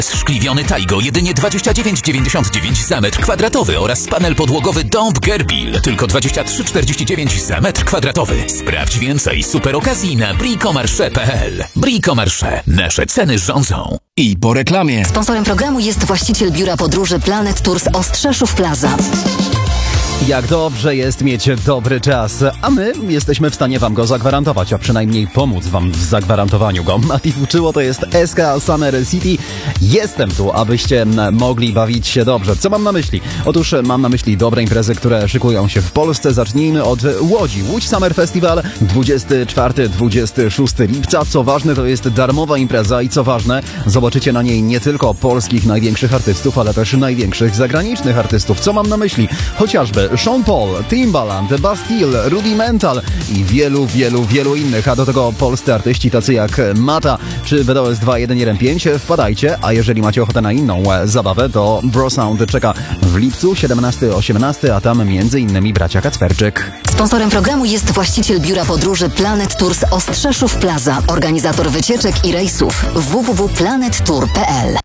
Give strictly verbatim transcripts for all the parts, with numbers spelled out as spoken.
Zszkliwiony Taigo jedynie dwadzieścia dziewięć dziewięćdziesiąt dziewięć za metr kwadratowy oraz panel podłogowy Dąb Gerbil tylko dwadzieścia trzy czterdzieści dziewięć za metr kwadratowy. Sprawdź więcej super okazji na bricomarche kropka p l. Bricomarche. Nasze ceny rządzą. I po reklamie. Sponsorem programu jest właściciel biura podróży Planet Tours Ostrzeszów Plaza. Jak dobrze jest mieć dobry czas, a my jesteśmy w stanie wam go zagwarantować, a przynajmniej pomóc wam w zagwarantowaniu go. Mati Fuczyło to jest S K Summer City. Jestem tu, abyście mogli bawić się dobrze. Co mam na myśli? Otóż mam na myśli dobre imprezy, które szykują się w Polsce. Zacznijmy od Łodzi. Łódź Summer Festival dwudziestego czwartego do dwudziestego szóstego lipca. Co ważne, to jest darmowa impreza i co ważne, zobaczycie na niej nie tylko polskich największych artystów, ale też największych zagranicznych artystów. Co mam na myśli? Chociażby Sean Paul, Timbaland, Bastille, Rudimental i wielu, wielu, wielu innych, a do tego polscy artyści tacy jak Mata czy B D O S dwa jeden jeden pięć. Wpadajcie, a jeżeli macie ochotę na inną zabawę, to Bro Sound czeka w lipcu siedemnastego osiemnastego, a tam między innymi bracia Kacperczyk. Sponsorem programu jest właściciel biura podróży Planet Tours Ostrzeszów Plaza, organizator wycieczek i rejsów w w w kropka planet tour kropka p l.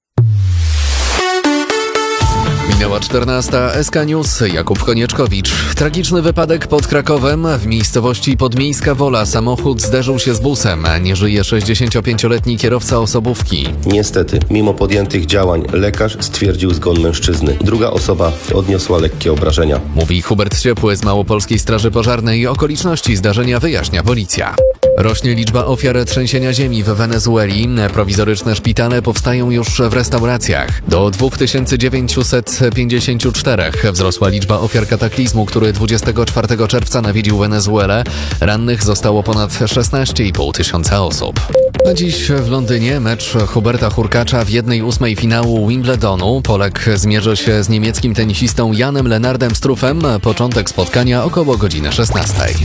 Minęła czternasta. S K News. Jakub Konieczkowicz. Tragiczny wypadek pod Krakowem. W miejscowości Podmiejska Wola samochód zderzył się z busem. Nie żyje sześćdziesięciopięcioletni kierowca osobówki. Niestety, mimo podjętych działań, lekarz stwierdził zgon mężczyzny. Druga osoba odniosła lekkie obrażenia. Mówi Hubert Ciepły z Małopolskiej Straży Pożarnej. Okoliczności zdarzenia wyjaśnia policja. Rośnie liczba ofiar trzęsienia ziemi w Wenezueli. Prowizoryczne szpitale powstają już w restauracjach. Do dwa tysiące dziewięćset pięćdziesiąt cztery wzrosła liczba ofiar kataklizmu, który dwudziestego czwartego czerwca nawiedził Wenezuelę. Rannych zostało ponad szesnaście i pół tysiąca osób. A dziś w Londynie mecz Huberta Hurkacza w jednej ósmej finału Wimbledonu. Polak zmierzy się z niemieckim tenisistą Janem Lennardem Struffem. Początek spotkania około godziny szesnastej.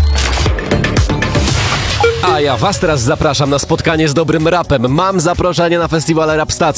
A ja was teraz zapraszam na spotkanie z dobrym rapem. Mam zaproszenie na festiwal Rap Stacji.